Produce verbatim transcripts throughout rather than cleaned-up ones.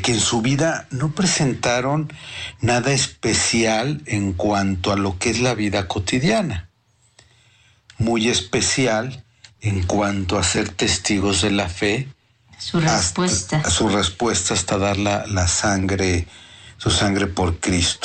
que en su vida no presentaron nada especial en cuanto a lo que es la vida cotidiana. Muy especial en cuanto a ser testigos de la fe. Su respuesta. Hasta, su respuesta hasta dar la, la sangre, su sangre por Cristo.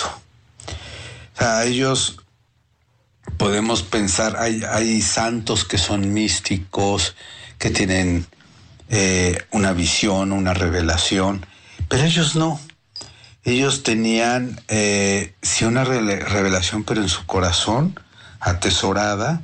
O sea, ellos podemos pensar, hay, hay santos que son místicos, que tienen eh, una visión, una revelación, pero ellos no. Ellos tenían, eh, sí, una re- revelación, pero en su corazón, atesorada,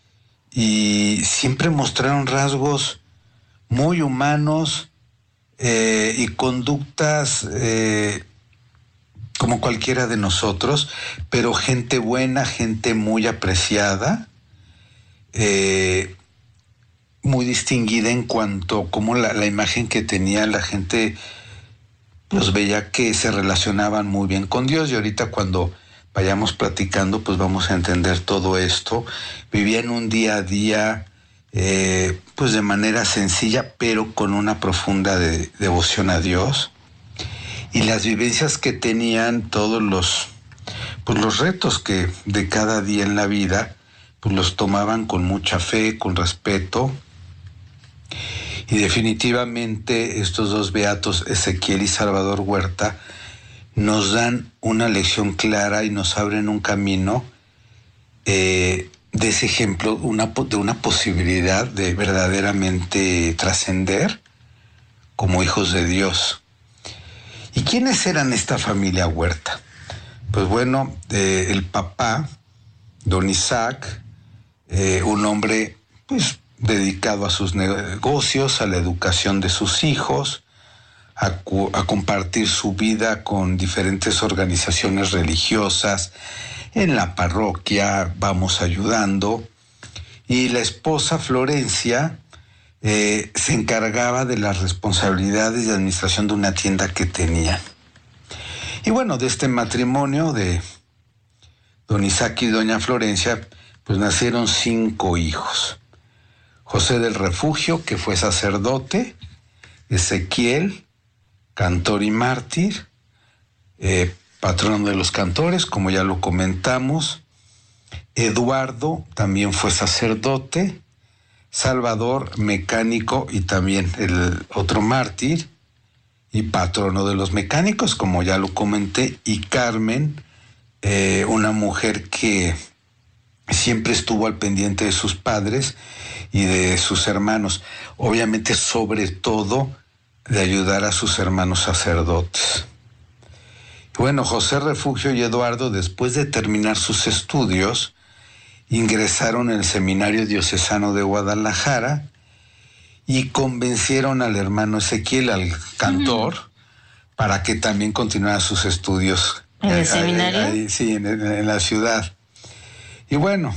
y siempre mostraron rasgos muy humanos eh, y conductas eh, como cualquiera de nosotros, pero gente buena, gente muy apreciada, eh, muy distinguida en cuanto a cómo la, la imagen que tenía la gente los veía que se relacionaban muy bien con Dios. Y ahorita cuando vayamos platicando, pues vamos a entender todo esto. Vivían un día a día, eh, pues de manera sencilla, pero con una profunda de, devoción a Dios. Y las vivencias que tenían, todos los, pues los retos que de cada día en la vida, pues los tomaban con mucha fe, con respeto. Y definitivamente estos dos beatos, Ezequiel y Salvador Huerta, nos dan una lección clara y nos abren un camino eh, de ese ejemplo, una, de una posibilidad de verdaderamente trascender como hijos de Dios. ¿Y quiénes eran esta familia Huerta? Pues bueno, eh, el papá, don Isaac, eh, un hombre pues dedicado a sus negocios, a la educación de sus hijos, a, a compartir su vida con diferentes organizaciones religiosas, en la parroquia vamos ayudando, y la esposa Florencia eh, se encargaba de las responsabilidades de administración de una tienda que tenían. Y bueno, de este matrimonio de don Isaac y doña Florencia, pues nacieron cinco hijos. José del Refugio, que fue sacerdote, Ezequiel, cantor y mártir, eh, patrono de los cantores, como ya lo comentamos. Eduardo también fue sacerdote. Salvador, mecánico y también el otro mártir y patrono de los mecánicos, como ya lo comenté. Y Carmen, eh, una mujer que siempre estuvo al pendiente de sus padres y de sus hermanos, obviamente sobre todo de ayudar a sus hermanos sacerdotes. Bueno, José Refugio y Eduardo, después de terminar sus estudios, ingresaron en el Seminario Diocesano de Guadalajara y convencieron al hermano Ezequiel, al cantor, uh-huh, para que también continuara sus estudios. ¿En el seminario? Ahí, ahí, sí, en, en la ciudad. Y bueno,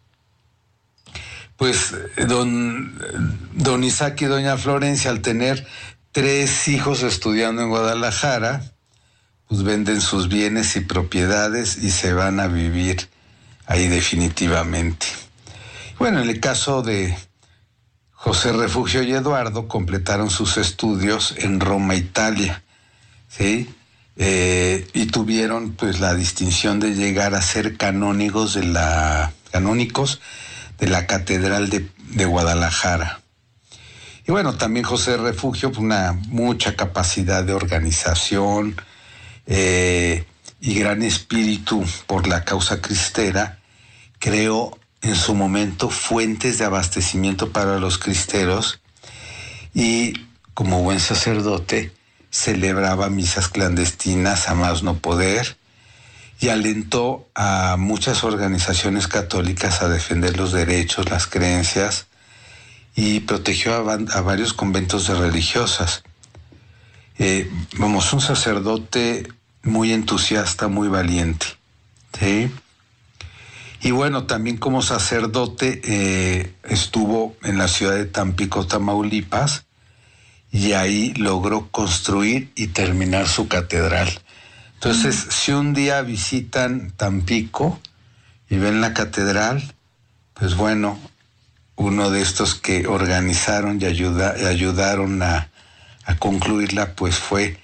pues don, don Isaac y doña Florencia, al tener tres hijos estudiando en Guadalajara, pues venden sus bienes y propiedades y se van a vivir ahí definitivamente. Bueno, en el caso de José Refugio y Eduardo, completaron sus estudios en Roma, Italia, ¿sí? Eh, y tuvieron pues la distinción de llegar a ser canónigos de la, canónicos de la Catedral de, de Guadalajara. Y bueno, también José Refugio, una mucha capacidad de organización eh, y gran espíritu por la causa cristera, creó en su momento fuentes de abastecimiento para los cristeros y, como buen sacerdote, celebraba misas clandestinas a más no poder y alentó a muchas organizaciones católicas a defender los derechos, las creencias, y protegió a, a varios conventos de religiosas. Eh, vamos, un sacerdote muy entusiasta, muy valiente, ¿sí? Y bueno, también como sacerdote eh, estuvo en la ciudad de Tampico, Tamaulipas, y ahí logró construir y terminar su catedral. Entonces, mm. si un día visitan Tampico y ven la catedral, pues bueno, uno de estos que organizaron y, ayuda, y ayudaron a, a concluirla, pues fue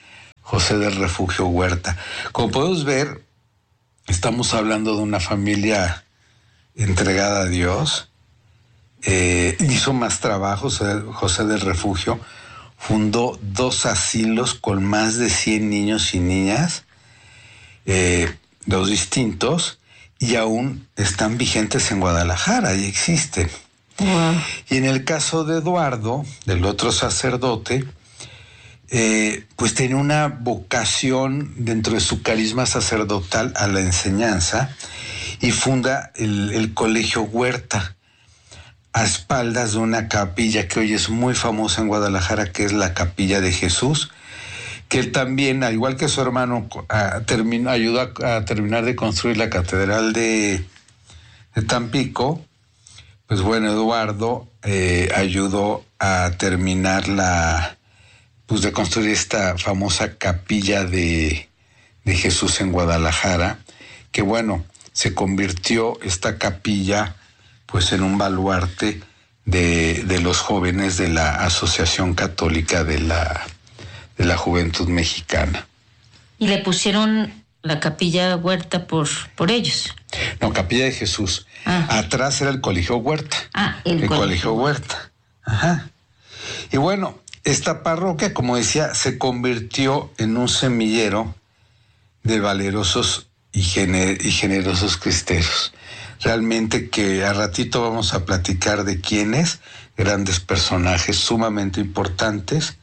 José del Refugio Huerta. Como podemos ver, estamos hablando de una familia entregada a Dios. Eh, hizo más trabajos. José del Refugio fundó dos asilos con más de cien niños y niñas, eh, dos distintos, y aún están vigentes en Guadalajara y existen. Wow. Y en el caso de Eduardo, del otro sacerdote, eh, pues tenía una vocación dentro de su carisma sacerdotal a la enseñanza y funda el, el Colegio Huerta, a espaldas de una capilla que hoy es muy famosa en Guadalajara, que es la Capilla de Jesús, que él también, al igual que su hermano, a, terminó, ayudó a, a terminar de construir la Catedral de, de Tampico. Pues bueno, Eduardo eh, ayudó a terminar la, pues de construir esta famosa Capilla de, de Jesús en Guadalajara, que bueno, se convirtió esta capilla pues en un baluarte de, de los jóvenes de la Asociación Católica de la, de la Juventud Mexicana. Y le pusieron la Capilla Huerta por, por ellos. No, Capilla de Jesús. Ah. Atrás era el Colegio Huerta. Ah, el, el Colegio. Colegio Huerta. Ajá. Y bueno, esta parroquia, como decía, se convirtió en un semillero de valerosos y, gener- y generosos cristeros. Realmente que a ratito vamos a platicar de quiénes, grandes personajes sumamente importantes,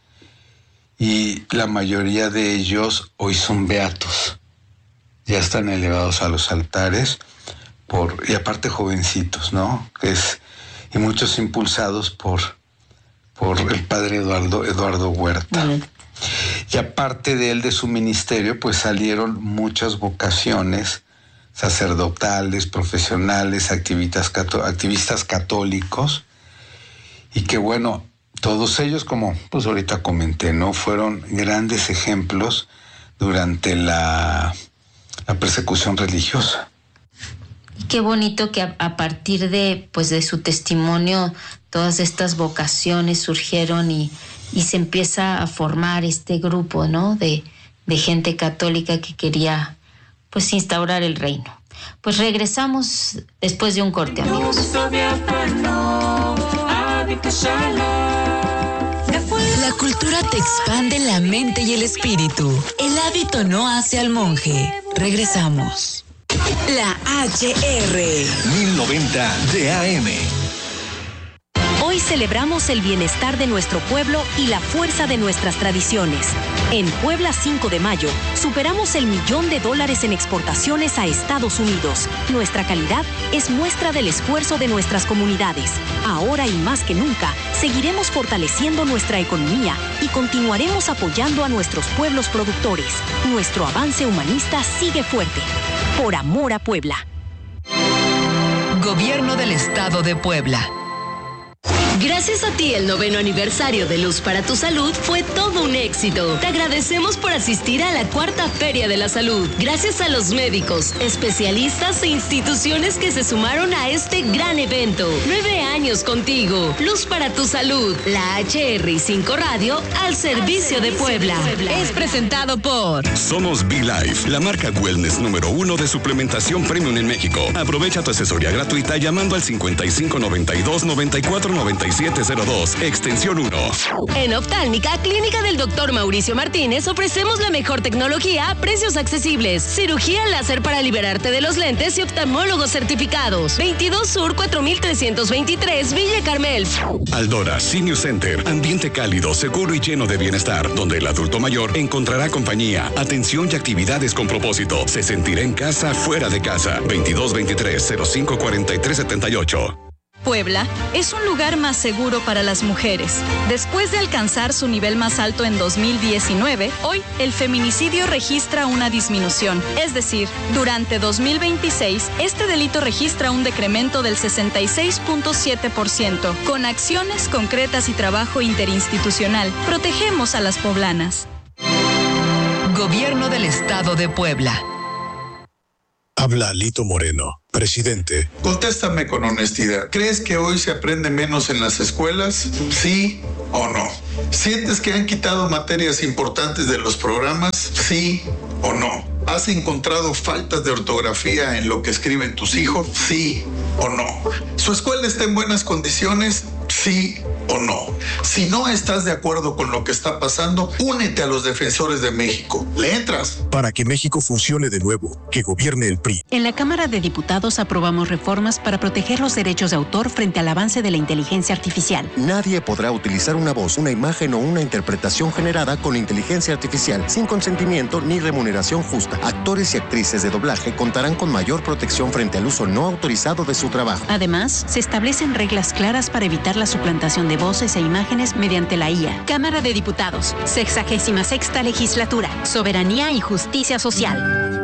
y la mayoría de ellos hoy son beatos, ya están elevados a los altares, por, y aparte jovencitos, ¿no? Es, y muchos impulsados por, por el padre Eduardo, Eduardo Huerta. Uh-huh. Y aparte de él, de su ministerio, pues salieron muchas vocaciones sacerdotales, profesionales, activistas, cató- activistas católicos, y que bueno, todos ellos, como pues ahorita comenté, ¿no? Fueron grandes ejemplos durante la, la persecución religiosa. Y qué bonito que a, a partir de, pues, de su testimonio, todas estas vocaciones surgieron y, y se empieza a formar este grupo, ¿no? De, de gente católica que quería, pues, instaurar el reino. Pues regresamos después de un corte, amigos. La cultura te expande la mente y el espíritu. El hábito no hace al monje. Regresamos. La H R mil noventa de A M. Hoy celebramos el bienestar de nuestro pueblo y la fuerza de nuestras tradiciones. En Puebla cinco de mayo, superamos el millón de dólares en exportaciones a Estados Unidos. Nuestra calidad es muestra del esfuerzo de nuestras comunidades. Ahora y más que nunca, seguiremos fortaleciendo nuestra economía y continuaremos apoyando a nuestros pueblos productores. Nuestro avance humanista sigue fuerte. Por amor a Puebla. Gobierno del Estado de Puebla. Gracias a ti, el noveno aniversario de Luz para tu Salud fue todo un éxito. Te agradecemos por asistir a la cuarta Feria de la Salud. Gracias a los médicos, especialistas e instituciones que se sumaron a este gran evento. Nueve años contigo. Luz para tu Salud. La H R I cinco Radio al servicio de Puebla. Es presentado por Somos B-Life, la marca wellness número uno de suplementación premium en México. Aprovecha tu asesoría gratuita llamando al cincuenta y cinco noventa y dos noventa y cuatro noventa y siete cero dos, extensión uno. En Oftálmica, Clínica del doctor Mauricio Martínez, ofrecemos la mejor tecnología a precios accesibles. Cirugía láser para liberarte de los lentes y oftalmólogos certificados. veintidós Sur cuatro mil trescientos veintitrés, Villa Carmel. Aldora Senior Center, ambiente cálido, seguro y lleno de bienestar, donde el adulto mayor encontrará compañía, atención y actividades con propósito. Se sentirá en casa, fuera de casa. veintidós veintitrés cero cinco cuarenta y tres setenta y ocho. Puebla es un lugar más seguro para las mujeres. Después de alcanzar su nivel más alto en dos mil diecinueve, hoy el feminicidio registra una disminución. Es decir, durante dos mil veintiséis, este delito registra un decremento del sesenta y seis punto siete por ciento. Con acciones concretas y trabajo interinstitucional, protegemos a las poblanas. Gobierno del Estado de Puebla. Habla Lito Moreno, presidente. Contéstame con honestidad. ¿Crees que hoy se aprende menos en las escuelas? ¿Sí o no? ¿Sientes que han quitado materias importantes de los programas? ¿Sí o no? ¿Has encontrado faltas de ortografía en lo que escriben tus hijos? ¿Sí o no? ¿Su escuela está en buenas condiciones? ¿Sí o no? Si no estás de acuerdo con lo que está pasando, únete a los defensores de México. ¿Le entras? Para que México funcione de nuevo, que gobierne el P R I. En la Cámara de Diputados aprobamos reformas para proteger los derechos de autor frente al avance de la inteligencia artificial. Nadie podrá utilizar una voz, una imagen o una interpretación generada con inteligencia artificial sin consentimiento ni remuneración justa. Actores y actrices de doblaje contarán con mayor protección frente al uso no autorizado de su trabajo. Además, se establecen reglas claras para evitar la suplantación de voces e imágenes mediante la I A. Cámara de Diputados, sexagésima sexta legislatura, soberanía y justicia social.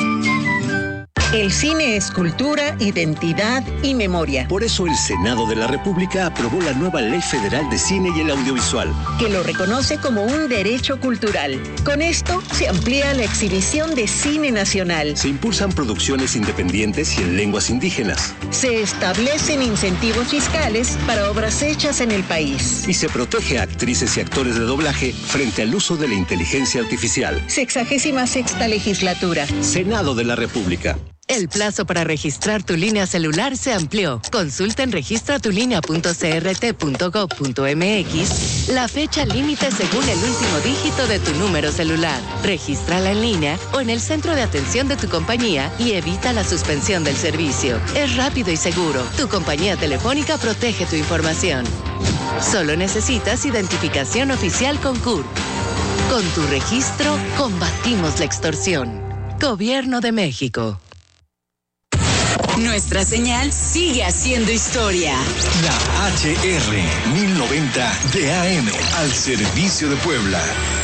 El cine es cultura, identidad y memoria. Por eso el Senado de la República aprobó la nueva Ley Federal de Cine y el Audiovisual, que lo reconoce como un derecho cultural. Con esto se amplía la exhibición de cine nacional. Se impulsan producciones independientes y en lenguas indígenas. Se establecen incentivos fiscales para obras hechas en el país. Y se protege a actrices y actores de doblaje frente al uso de la inteligencia artificial. Sexagésima sexta legislatura. Senado de la República. El plazo para registrar tu línea celular se amplió. Consulta en registra tu línea punto c r t punto gov punto m x la fecha límite según el último dígito de tu número celular. Regístrala en línea o en el centro de atención de tu compañía y evita la suspensión del servicio. Es rápido y seguro. Tu compañía telefónica protege tu información. Solo necesitas identificación oficial con C U R. Con tu registro, combatimos la extorsión. Gobierno de México. Nuestra señal sigue haciendo historia. La H R mil noventa de A M al servicio de Puebla.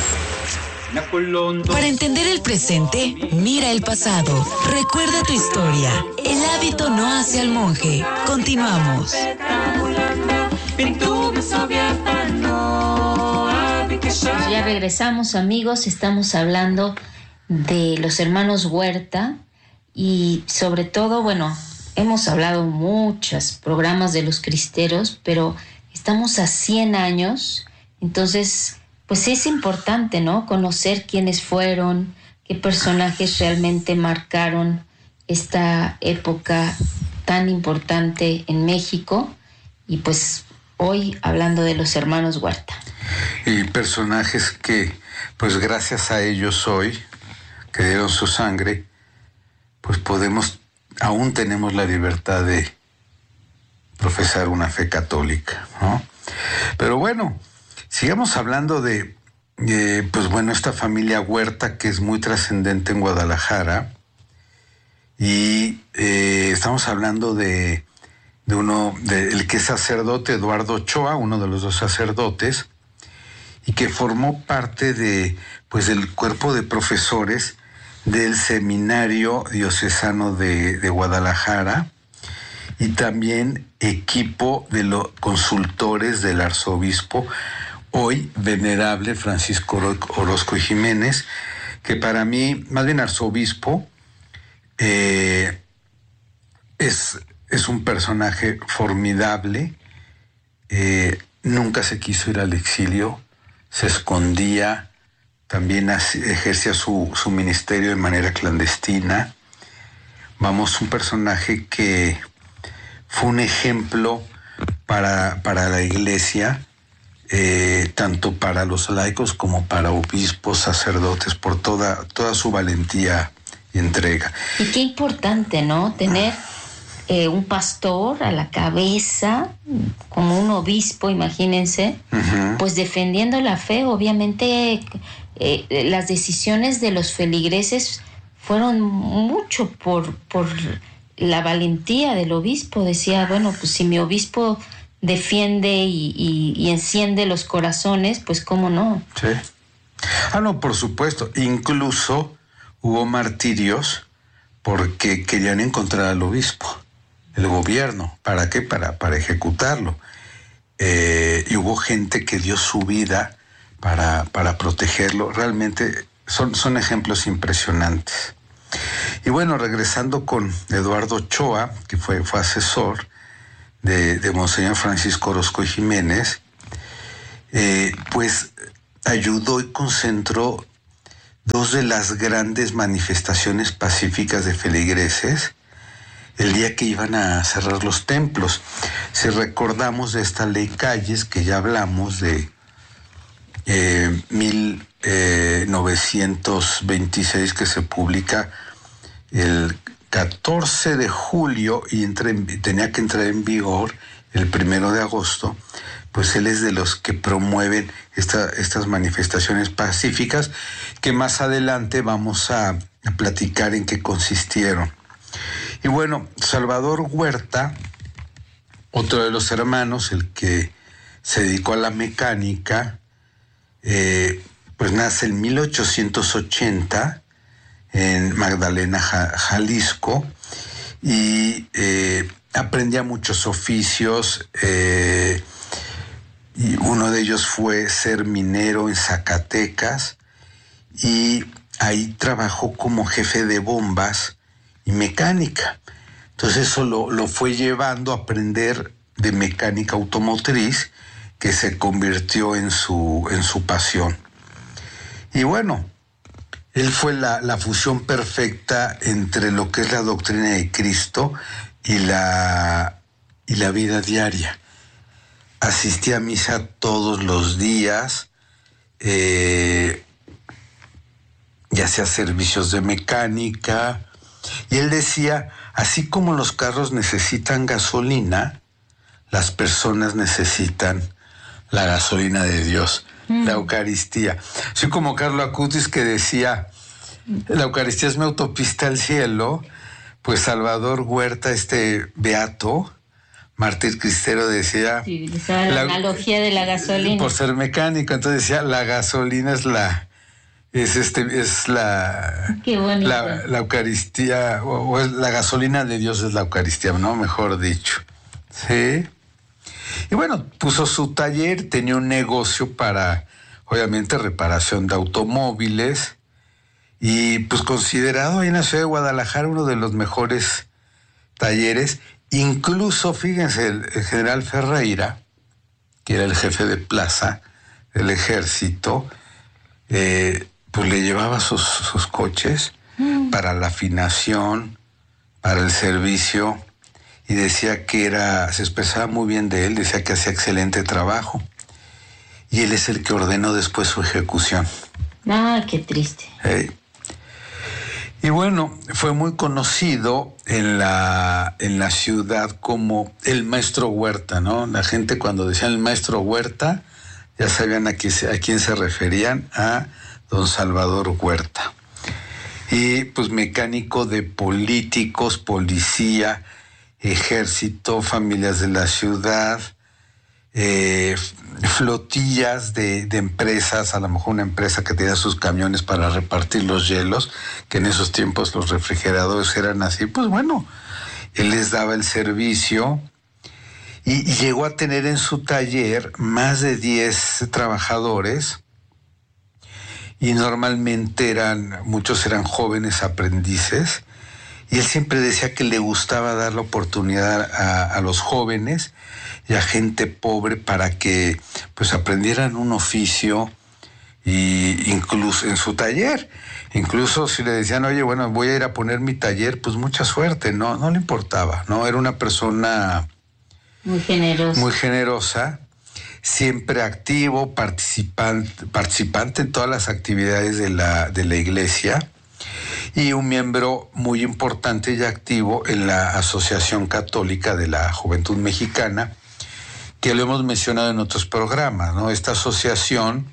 Para entender el presente, mira el pasado. Recuerda tu historia. El hábito no hace al monje. Continuamos. Ya regresamos, amigos. Estamos hablando de los hermanos Huerta. Y sobre todo, bueno, hemos hablado muchos programas de los cristeros, pero estamos a cien años, entonces, pues es importante, ¿no? Conocer quiénes fueron, qué personajes realmente marcaron esta época tan importante en México, y pues hoy hablando de los hermanos Huerta. Y personajes que, pues gracias a ellos hoy, que dieron su sangre, pues podemos, aún tenemos la libertad de profesar una fe católica, ¿no? Pero bueno, sigamos hablando de, eh, pues bueno, esta familia Huerta que es muy trascendente en Guadalajara, y eh, estamos hablando de, de uno, de el que es sacerdote, Eduardo Ochoa, uno de los dos sacerdotes, y que formó parte de, pues, del cuerpo de profesores del Seminario Diocesano de, de Guadalajara, y también equipo de los consultores del arzobispo, hoy venerable Francisco Orozco y Jiménez, que para mí, más bien arzobispo, eh, es, es un personaje formidable, eh, nunca se quiso ir al exilio, se escondía, también ejercía su, su ministerio de manera clandestina. Vamos, un personaje que fue un ejemplo para, para la iglesia, eh, tanto para los laicos como para obispos, sacerdotes, por toda, toda su valentía y entrega. Y qué importante, ¿no? Tener eh, un pastor a la cabeza, como un obispo, imagínense, uh-huh. Pues defendiendo la fe, obviamente. Eh, las decisiones de los feligreses fueron mucho por, por la valentía del obispo. Decía, bueno, pues si mi obispo defiende y, y, y enciende los corazones, pues cómo no. Sí. Ah, no, por supuesto. Incluso hubo martirios porque querían encontrar al obispo, el gobierno. ¿Para qué? Para, para ejecutarlo. Eh, y hubo gente que dio su vida Para, para protegerlo. Realmente son, son ejemplos impresionantes. Y bueno, regresando con Eduardo Ochoa, que fue, fue asesor de, de Monseñor Francisco Orozco y Jiménez, eh, pues ayudó y concentró dos de las grandes manifestaciones pacíficas de feligreses el día que iban a cerrar los templos. Si recordamos de esta ley Calles, que ya hablamos de eh, mil novecientos veintiséis, que se publica el catorce de julio y entre, tenía que entrar en vigor el primero de agosto, pues él es de los que promueven esta, estas manifestaciones pacíficas, que más adelante vamos a, a platicar en qué consistieron. Y bueno, Salvador Huerta, otro de los hermanos, el que se dedicó a la mecánica, eh, pues nace en mil ochocientos ochenta en Magdalena, Jalisco, y eh, aprendía muchos oficios, eh, y uno de ellos fue ser minero en Zacatecas, y ahí trabajó como jefe de bombas y mecánica. Entonces eso lo, lo fue llevando a aprender de mecánica automotriz, que se convirtió en su, en su pasión. Y bueno, él fue la, la fusión perfecta entre lo que es la doctrina de Cristo y la, y la vida diaria. Asistía a misa todos los días, eh, y hacía servicios de mecánica. Y él decía, así como los carros necesitan gasolina, las personas necesitan la gasolina de Dios, mm. la Eucaristía. Así como Carlo Acutis, que decía, la Eucaristía es mi autopista al cielo, pues Salvador Huerta, este beato, mártir cristero, decía... Sí, la, la analogía de la gasolina. Por ser mecánico, entonces decía, la gasolina es la... Es este, es la, Qué bonito. la, la Eucaristía, o, o es la gasolina de Dios es la Eucaristía, ¿no? Mejor dicho. Sí. Y bueno, puso su taller, tenía un negocio para, obviamente, reparación de automóviles, y pues considerado ahí en la ciudad de Guadalajara uno de los mejores talleres. Incluso, fíjense, el, el general Ferreira, que era el jefe de plaza del ejército, eh, pues le llevaba sus, sus coches mm. para la afinación, para el servicio, y decía que era, se expresaba muy bien de él, decía que hacía excelente trabajo, y él es el que ordenó después su ejecución. Ah, qué triste. Hey. Y bueno, fue muy conocido en la, en la ciudad como el maestro Huerta, ¿no? La gente cuando decían el maestro Huerta, ya sabían a quién, a quién se referían, a don Salvador Huerta. Y pues mecánico de políticos, policía, ejército, familias de la ciudad, eh, flotillas de, de empresas, a lo mejor una empresa que tenía sus camiones para repartir los hielos, que en esos tiempos los refrigeradores eran así, pues bueno, él les daba el servicio. Y, y llegó a tener en su taller más de diez trabajadores, y normalmente eran, muchos eran jóvenes aprendices, y él siempre decía que le gustaba dar la oportunidad a, a los jóvenes y a gente pobre para que pues aprendieran un oficio, y incluso en su taller, incluso si le decían, oye, bueno, voy a ir a poner mi taller, pues mucha suerte, no, no le importaba, ¿no? Era una persona muy generosa. Muy generosa, siempre activo, participante, participante en todas las actividades de la, de la iglesia, y un miembro muy importante y activo en la Asociación Católica de la Juventud Mexicana, que lo hemos mencionado en otros programas, ¿no? Esta asociación,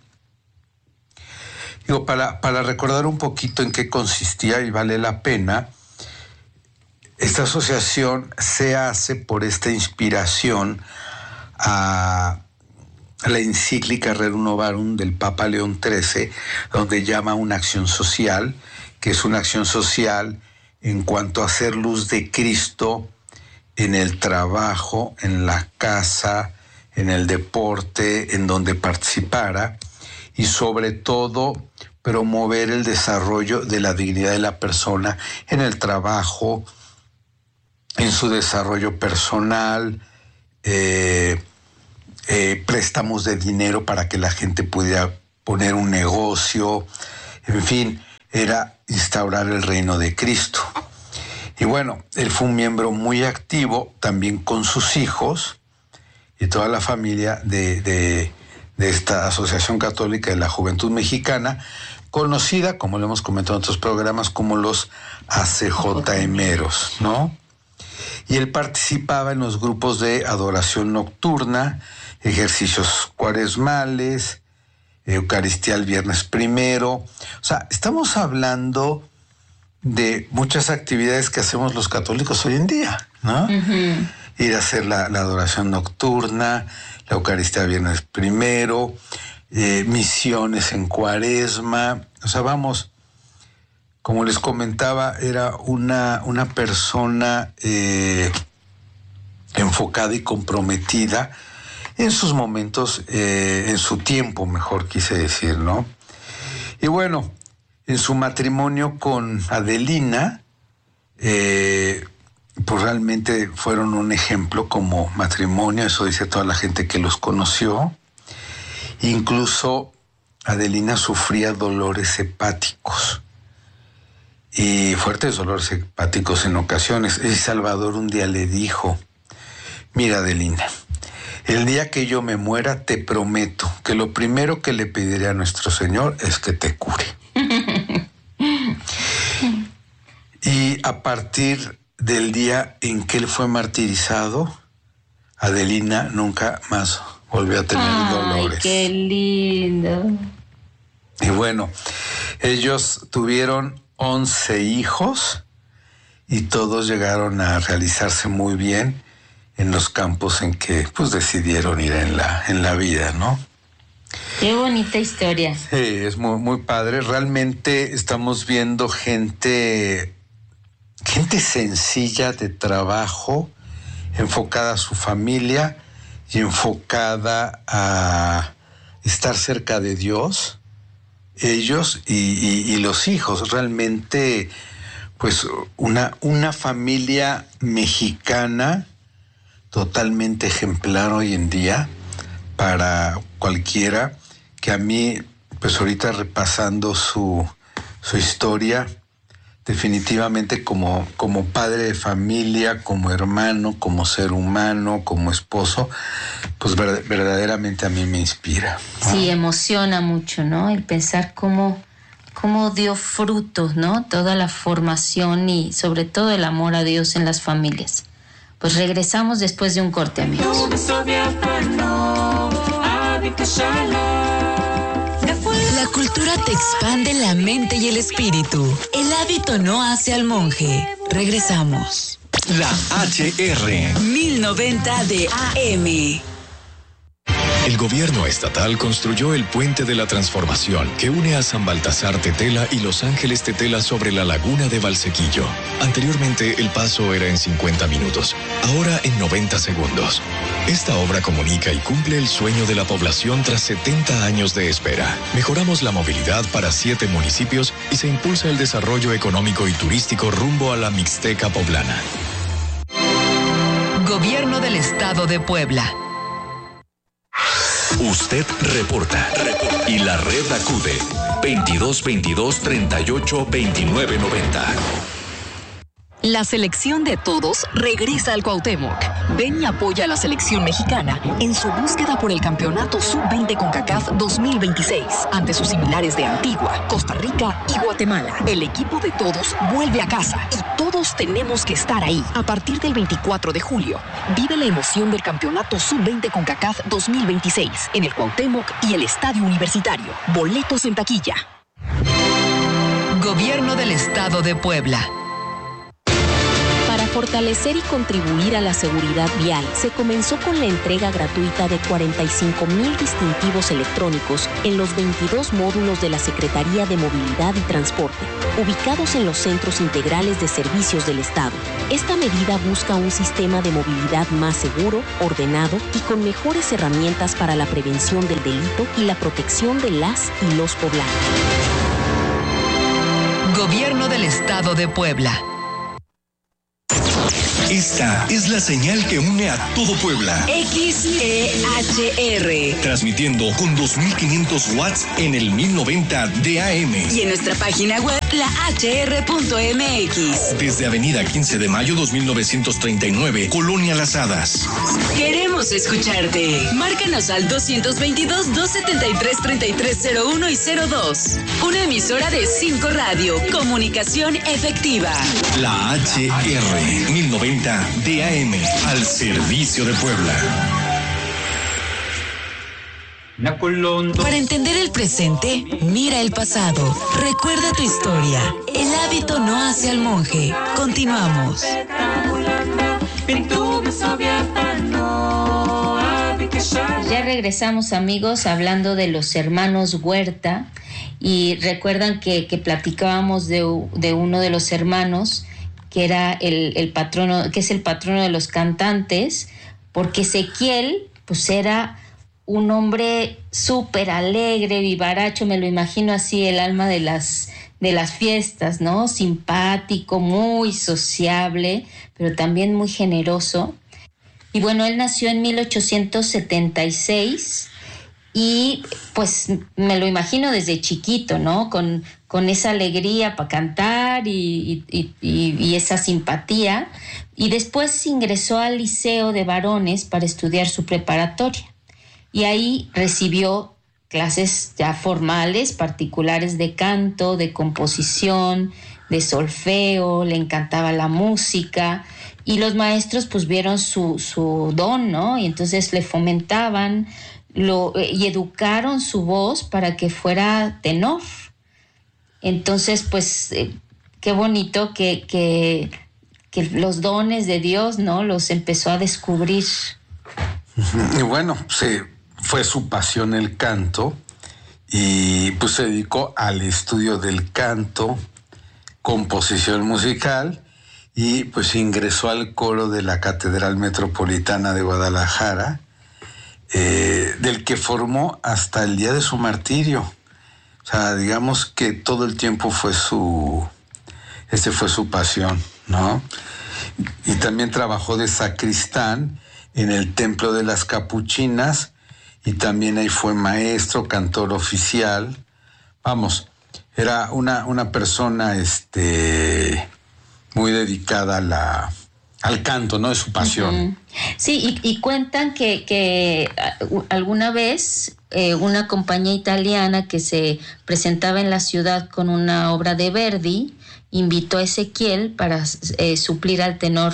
digo, para, para recordar un poquito en qué consistía, y vale la pena, esta asociación se hace por esta inspiración a la encíclica Rerum Novarum del Papa León trece, donde llama una acción social, que es una acción social en cuanto a hacer luz de Cristo en el trabajo, en la casa, en el deporte, en donde participara, y sobre todo promover el desarrollo de la dignidad de la persona en el trabajo, en su desarrollo personal, eh, eh, préstamos de dinero para que la gente pudiera poner un negocio, en fin, era instaurar el reino de Cristo. Y bueno, él fue un miembro muy activo también con sus hijos y toda la familia de, de, de esta Asociación Católica de la Juventud Mexicana, conocida, como lo hemos comentado en otros programas, como los A C J Meros, ¿no? Y él participaba en los grupos de adoración nocturna, ejercicios cuaresmales, Eucaristía el viernes primero. O sea, estamos hablando de muchas actividades que hacemos los católicos hoy en día, ¿no? Uh-huh. Ir a hacer la, la adoración nocturna, la Eucaristía el viernes primero, eh, misiones en cuaresma. O sea, vamos, como les comentaba, era una, una persona eh, enfocada y comprometida en sus momentos, eh, en su tiempo, mejor quise decir, ¿no? Y bueno, en su matrimonio con Adelina, eh, pues realmente fueron un ejemplo como matrimonio, eso dice toda la gente que los conoció. Incluso Adelina sufría dolores hepáticos y fuertes dolores hepáticos en ocasiones. El Salvador un día le dijo: mira, Adelina, el día que yo me muera, te prometo que lo primero que le pediré a nuestro Señor es que te cure. Y a partir del día en que él fue martirizado, Adelina nunca más volvió a tener Ay, dolores. ¡Qué lindo! Y bueno, ellos tuvieron once hijos y todos llegaron a realizarse muy bien en los campos en que pues decidieron ir en la, en la vida, ¿no? Qué bonita historia. Sí, es muy, muy padre. Realmente estamos viendo gente, gente sencilla de trabajo, enfocada a su familia y enfocada a estar cerca de Dios, ellos y, y, y los hijos. Realmente, pues, una, una familia mexicana totalmente ejemplar hoy en día para cualquiera, que a mí, pues ahorita repasando su, su historia, definitivamente como, como padre de familia, como hermano, como ser humano, como esposo, pues ver, verdaderamente a mí me inspira, ¿no? Sí, emociona mucho, ¿no? El pensar cómo, cómo dio frutos, ¿no? Toda la formación y sobre todo el amor a Dios en las familias. Pues regresamos después de un corte, amigos. La cultura te expande la mente y el espíritu. El hábito no hace al monje. Regresamos. La H R. mil noventa de A M. El gobierno estatal construyó el Puente de la Transformación que une a San Baltasar Tetela y Los Ángeles Tetela sobre la laguna de Valsequillo. Anteriormente el paso era en cincuenta minutos, ahora en noventa segundos. Esta obra comunica y cumple el sueño de la población tras setenta años de espera. Mejoramos la movilidad para siete municipios y se impulsa el desarrollo económico y turístico rumbo a la Mixteca poblana. Gobierno del Estado de Puebla. Usted reporta y la red acude veintidós veintidós treinta y ocho veintinueve noventa. La selección de todos regresa al Cuauhtémoc. Ven y apoya a la selección mexicana en su búsqueda por el campeonato sub veinte CONCACAF dos mil veintiséis ante sus similares de Antigua, Costa Rica y Guatemala. El equipo de todos vuelve a casa y todos tenemos que estar ahí. A partir del veinticuatro de julio, vive la emoción del campeonato sub veinte CONCACAF dos mil veintiséis en el Cuauhtémoc y el Estadio Universitario. Boletos en taquilla. Gobierno del Estado de Puebla. Para fortalecer y contribuir a la seguridad vial, se comenzó con la entrega gratuita de cuarenta y cinco mil distintivos electrónicos en los veintidós módulos de la Secretaría de Movilidad y Transporte, ubicados en los centros integrales de servicios del Estado. Esta medida busca un sistema de movilidad más seguro, ordenado y con mejores herramientas para la prevención del delito y la protección de las y los poblanos. Gobierno del Estado de Puebla. Esta es la señal que une a todo Puebla. X E H R. Transmitiendo con dos mil quinientos watts en el mil noventa de A M. Y en nuestra página web, la H R punto M X. Desde Avenida quince de mayo dos mil novecientos treinta y nueve, Colonia Las Hadas. Queremos escucharte. Márcanos al dos dos dos, dos siete tres, tres tres cero uno y cero dos. Una emisora de cinco Radio. Comunicación efectiva. La H R mil noventa de A M, al servicio de Puebla. Para entender el presente, mira el pasado. Recuerda tu historia. El hábito no hace al monje. Continuamos. Ya regresamos, amigos, hablando de los hermanos Huerta. Y recuerdan que, que platicábamos de, de uno de los hermanos que era el, el patrono, que es el patrono de los cantantes, porque Ezequiel, pues era un hombre súper alegre, vivaracho, me lo imagino así, el alma de las, de las fiestas, ¿no? Simpático, muy sociable, pero también muy generoso. Y bueno, él nació en mil ochocientos setenta y seis y pues me lo imagino desde chiquito, ¿no? Con, con esa alegría para cantar y, y, y, y esa simpatía. Y después ingresó al Liceo de Varones para estudiar su preparatoria. Y ahí recibió clases ya formales, particulares de canto, de composición, de solfeo, le encantaba la música. Y los maestros pues vieron su, su don, ¿no? Y entonces le fomentaban lo, y educaron su voz para que fuera tenor. Entonces, pues, eh, qué bonito que, que, que los dones de Dios, ¿no? Los empezó a descubrir. Y bueno, sí, fue su pasión el canto y pues se dedicó al estudio del canto, composición musical y pues ingresó al coro de la Catedral Metropolitana de Guadalajara, eh, del que formó hasta el día de su martirio. O sea, digamos que todo el tiempo fue su, este fue su pasión, ¿no? Y también trabajó de sacristán en el Templo de las Capuchinas y también ahí fue maestro, cantor oficial. Vamos, era una, una persona este, muy dedicada a la, al canto, ¿no? Es su pasión. Uh-huh. Sí, y, y cuentan que, que alguna vez eh, una compañía italiana que se presentaba en la ciudad con una obra de Verdi invitó a Ezequiel para eh, suplir al tenor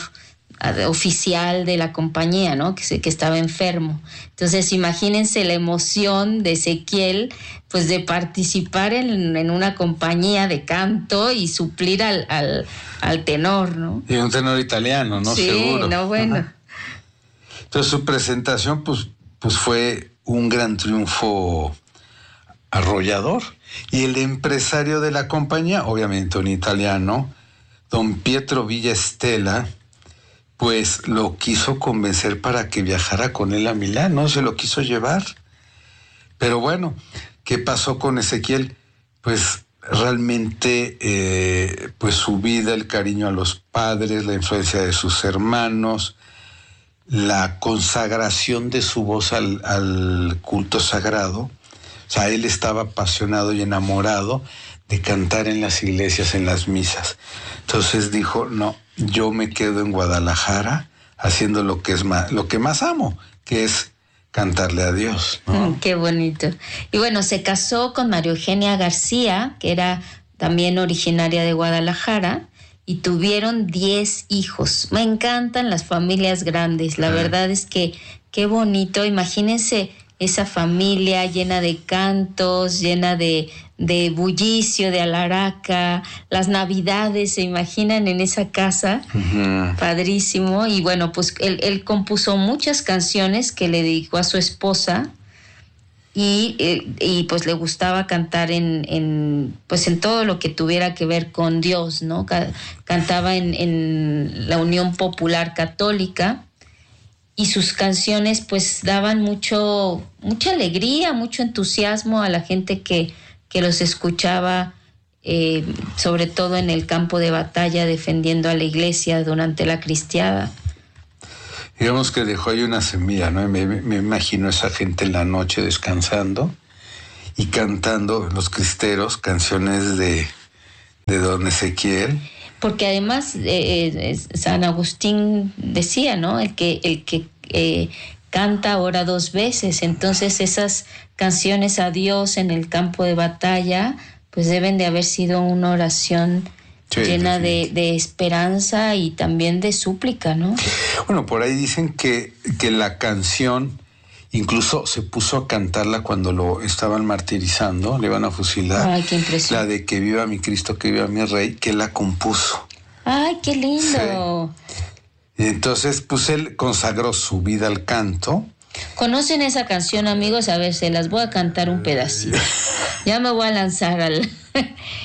oficial de la compañía, ¿no? Que, se, que estaba enfermo. Entonces, imagínense la emoción de Ezequiel, pues de participar en, en una compañía de canto y suplir al, al, al tenor, ¿no? Y un tenor italiano, ¿no? Sí, seguro. no, bueno. Ajá. Entonces, su presentación, pues, pues fue un gran triunfo arrollador. Y el empresario de la compañía, obviamente un italiano, don Pietro Villa Estela, pues lo quiso convencer para que viajara con él a Milán, ¿no? Se lo quiso llevar. Pero bueno, ¿qué pasó con Ezequiel? Pues realmente, eh, pues su vida, el cariño a los padres, la influencia de sus hermanos, la consagración de su voz al, al culto sagrado. O sea, él estaba apasionado y enamorado de cantar en las iglesias, en las misas. Entonces dijo, no, yo me quedo en Guadalajara haciendo lo que es más, lo que más amo, que es cantarle a Dios, ¿no? Mm, qué bonito. Y bueno, se casó con María Eugenia García, que era también originaria de Guadalajara, y tuvieron diez hijos. Me encantan las familias grandes. La verdad es que qué bonito. Imagínense esa familia llena de cantos, llena de, de bullicio, de alaraca, las navidades, ¿se imaginan en esa casa? Uh-huh. Padrísimo. Y bueno, pues él, él compuso muchas canciones que le dedicó a su esposa y, y pues le gustaba cantar en, en, pues en todo lo que tuviera que ver con Dios, ¿no? Cantaba en, en la Unión Popular Católica. Y sus canciones pues daban mucho, mucha alegría, mucho entusiasmo a la gente que, que los escuchaba eh, sobre todo en el campo de batalla, defendiendo a la iglesia durante la cristiada. Digamos que dejó ahí una semilla, ¿no? Me, me imagino esa gente en la noche descansando y cantando los cristeros canciones de, de don Ezequiel. Porque además eh, San Agustín decía, ¿no? El que, el que eh, canta ora dos veces. Entonces esas canciones a Dios en el campo de batalla, pues deben de haber sido una oración sí, llena de, de esperanza y también de súplica, ¿no? Bueno, por ahí dicen que, que la canción incluso se puso a cantarla cuando lo estaban martirizando, le iban a fusilar. Ay, qué impresión. La de que viva mi Cristo, que viva mi Rey, que la compuso. Ay, qué lindo. Sí. Y entonces, pues él consagró su vida al canto. ¿Conocen esa canción, amigos? A ver, se las voy a cantar un pedacito. Ya me voy a lanzar al...